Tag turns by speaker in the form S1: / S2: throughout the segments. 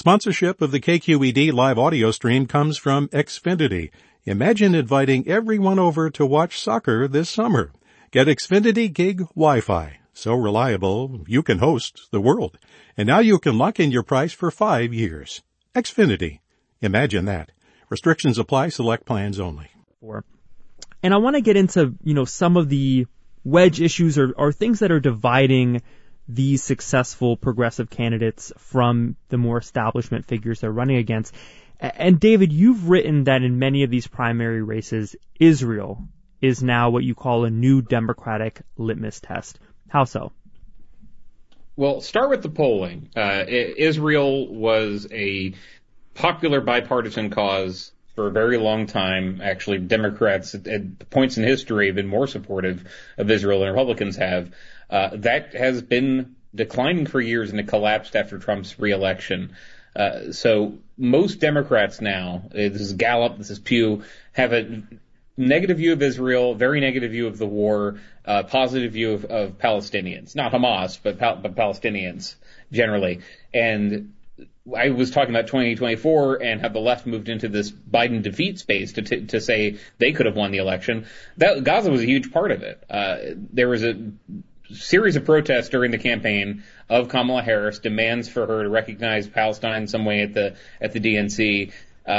S1: Sponsorship of the KQED live audio stream comes from Xfinity. Imagine inviting everyone over to watch soccer this summer. Get Xfinity Gig Wi-Fi. So reliable, you can host the world. And now you can lock in your price for 5 years. Xfinity. Imagine that. Restrictions apply. Select plans only.
S2: And I want to get into, some of the wedge issues or things that are dividing these successful progressive candidates from the more establishment figures they're running against. And David, you've written that in many of these primary races, Israel is now what you call a new Democratic litmus test. How so?
S3: Well, start with the polling. Israel was a popular bipartisan cause for a very long time. Actually, Democrats at points in history have been more supportive of Israel than Republicans have. That has been declining for years, and it collapsed after Trump's reelection. So most Democrats now, this is Gallup, this is Pew, have a negative view of Israel, very negative view of the war, positive view of Palestinians. Not Hamas, but Palestinians generally. And I was talking about 2024 and how the left moved into this Biden defeat space to say they could have won the election. Gaza was a huge part of it. There was a series of protests during the campaign of Kamala Harris, demands for her to recognize Palestine in some way at the DNC.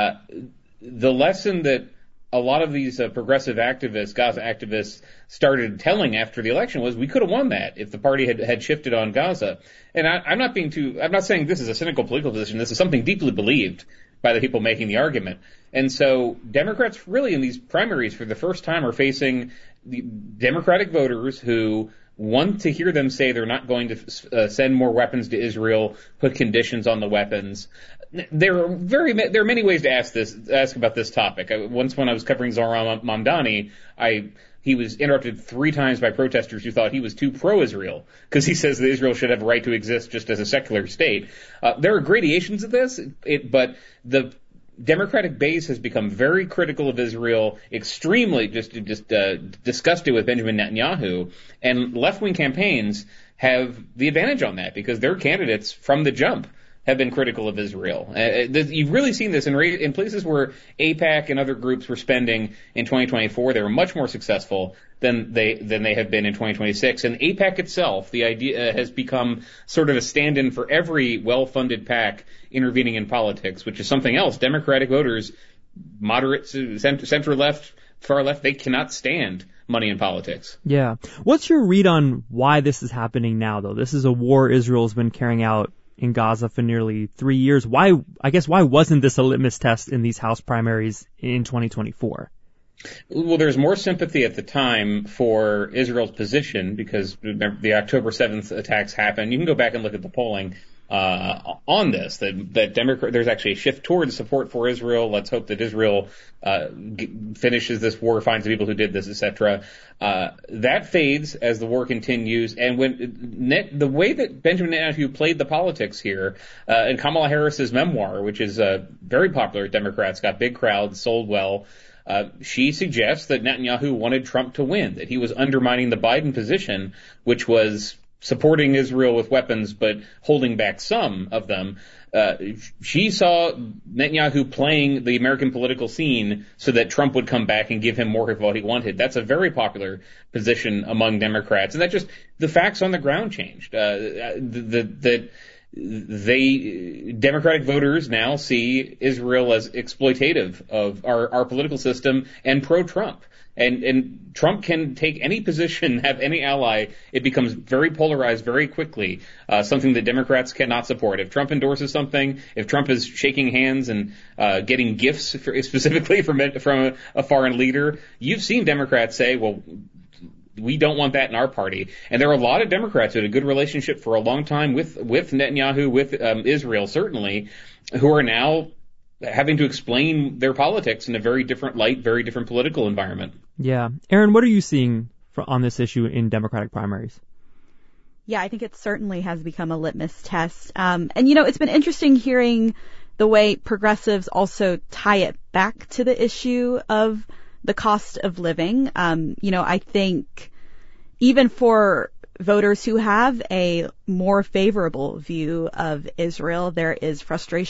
S3: The lesson that a lot of these progressive activists, Gaza activists, started telling after the election was we could have won that if the party had shifted on Gaza. And I'm not saying this is a cynical political position. This is something deeply believed by the people making the argument. And so Democrats really in these primaries for the first time are facing the Democratic voters who want to hear them say they're not going to send more weapons to Israel, put conditions on the weapons. There are many ways to ask about this topic. Once when I was covering Zohran Mamdani, he was interrupted 3 times by protesters who thought he was too pro-Israel because he says that Israel should have a right to exist just as a secular state. There are gradations of this, but the Democratic base has become very critical of Israel, extremely just disgusted with Benjamin Netanyahu, and left-wing campaigns have the advantage on that because their candidates from the jump have been critical of Israel. You've really seen this in places where AIPAC and other groups were spending in 2024. They were much more successful than they have been in 2026. And AIPAC itself, the idea has become sort of a stand-in for every well-funded PAC intervening in politics, which is something else. Democratic voters, moderate, center-left, far-left, they cannot stand money in politics.
S2: Yeah. What's your read on why this is happening now, though? This is a war Israel's been carrying out in Gaza for nearly 3 years. Why wasn't this a litmus test in these House primaries in 2024?
S3: Well, there's more sympathy at the time for Israel's position because remember, the October 7th attacks happened. You can go back and look at the polling on this, that there's actually a shift towards support for Israel. Let's hope that Israel finishes this war, finds the people who did this, etc. That fades as the war continues. And when the way that Benjamin Netanyahu played the politics here, in Kamala Harris's memoir, which is very popular with Democrats, got big crowds, sold well, she suggests that Netanyahu wanted Trump to win, that he was undermining the Biden position, which was supporting Israel with weapons, but holding back some of them. She saw Netanyahu playing the American political scene so that Trump would come back and give him more of what he wanted. That's a very popular position among Democrats. And that just, the facts on the ground changed. Democratic voters now see Israel as exploitative of our political system and pro-Trump. And Trump can take any position, have any ally. It becomes very polarized very quickly, something that Democrats cannot support. If Trump endorses something, if Trump is shaking hands and getting gifts specifically from a foreign leader, you've seen Democrats say, well, we don't want that in our party. And there are a lot of Democrats who had a good relationship for a long time with Netanyahu, with Israel certainly, who are now having to explain their politics in a very different light, very different political environment.
S2: Yeah. Aaron, what are you seeing on this issue in Democratic primaries?
S4: Yeah, I think it certainly has become a litmus test. And, it's been interesting hearing the way progressives also tie it back to the issue of the cost of living. I think even for voters who have a more favorable view of Israel, there is frustration